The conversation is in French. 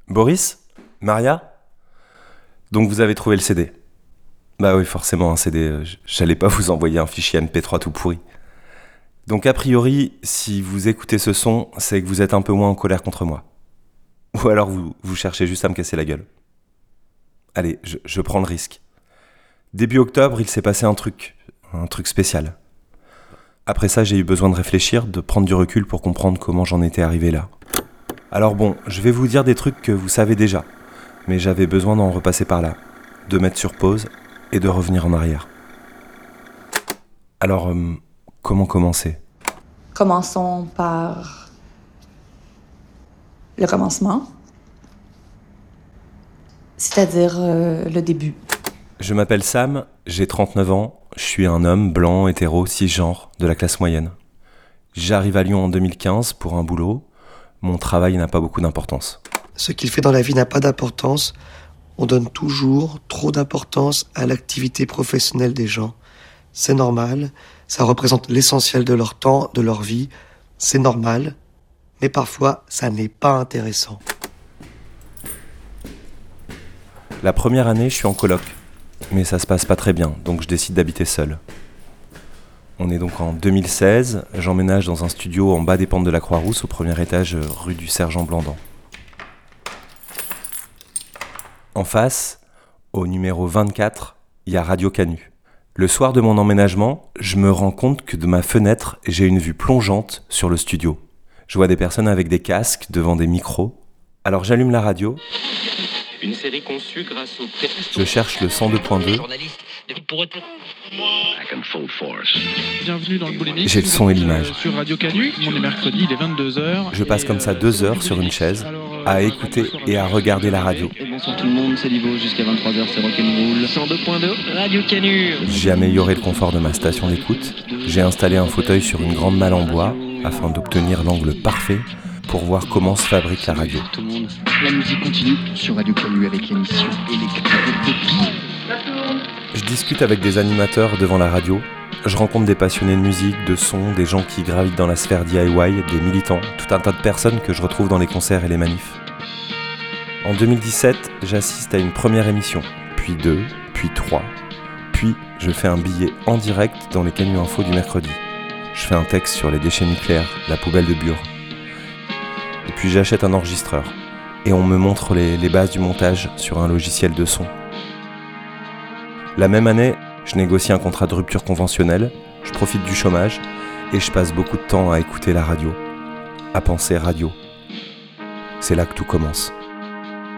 Boris ? Maria ? Donc vous avez trouvé le CD ? Bah oui, forcément un CD, j'allais pas vous envoyer un fichier MP3 tout pourri. Donc a priori, si vous écoutez ce son, c'est que vous êtes un peu moins en colère contre moi. Ou alors vous cherchez juste à me casser la gueule. Allez, je prends le risque. Début octobre, il s'est passé un truc spécial. Après ça, j'ai eu besoin de réfléchir, de prendre du recul pour comprendre comment j'en étais arrivé là. Alors bon, je vais vous dire des trucs que vous savez déjà, mais j'avais besoin d'en repasser par là, de mettre sur pause et de revenir en arrière. Alors, comment commencer ? Commençons par le commencement, c'est-à-dire le début. Je m'appelle Sam, j'ai 39 ans, je suis un homme blanc, hétéro, cisgenre, de la classe moyenne. J'arrive à Lyon en 2015 pour un boulot. Mon travail n'a pas beaucoup d'importance. Ce qu'il fait dans la vie n'a pas d'importance. On donne toujours trop d'importance à l'activité professionnelle des gens. C'est normal, ça représente l'essentiel de leur temps, de leur vie. C'est normal, mais parfois ça n'est pas intéressant. La première année, je suis en coloc, mais ça se passe pas très bien, donc je décide d'habiter seul. On est donc en 2016, j'emménage dans un studio en bas des pentes de la Croix-Rousse, au premier étage, rue du Sergent Blandan. En face, au numéro 24, il y a Radio Canu. Le soir de mon emménagement, je me rends compte que de ma fenêtre, j'ai une vue plongeante sur le studio. Je vois des personnes avec des casques devant des micros. Alors j'allume la radio. Une série conçue grâce au... Je cherche le 102.2. Bienvenue dans le Boulimique. J'ai le son et l'image. Sur Radio Canu, on est mercredi, il est 22h. Je passe comme ça 2 heures sur une chaise, à écouter et à regarder la radio. Bonsoir tout le monde, c'est Livo, jusqu'à 23h, c'est Rock'n'Roll. 102.2 Radio Canu. J'ai amélioré le confort de ma station d'écoute. J'ai installé un fauteuil sur une grande malle en bois, afin d'obtenir l'angle parfait pour voir comment se fabrique la radio. Tout le monde. La musique continue sur Radio Canu avec l'émission Electro-Copie. Je discute avec des animateurs devant la radio. Je rencontre des passionnés de musique, de son, des gens qui gravitent dans la sphère DIY, des militants, tout un tas de personnes que je retrouve dans les concerts et les manifs. En 2017, j'assiste à une première émission, puis 2, puis 3, puis je fais un billet en direct dans les Canu Info du mercredi. Je fais un texte sur les déchets nucléaires, la poubelle de Bure. Et puis j'achète un enregistreur. Et on me montre les bases du montage sur un logiciel de son. La même année, je négocie un contrat de rupture conventionnelle, je profite du chômage et je passe beaucoup de temps à écouter la radio, à penser radio. C'est là que tout commence.